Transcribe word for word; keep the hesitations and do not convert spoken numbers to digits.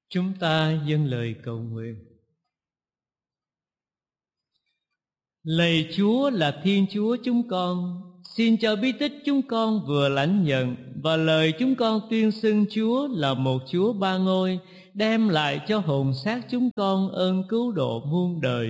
Chúng ta dâng lời cầu nguyện. Lạy Chúa là Thiên Chúa chúng con, xin cho bí tích chúng con vừa lãnh nhận và lời chúng con tuyên xưng Chúa là một Chúa ba ngôi, đem lại cho hồn xác chúng con ơn cứu độ muôn đời.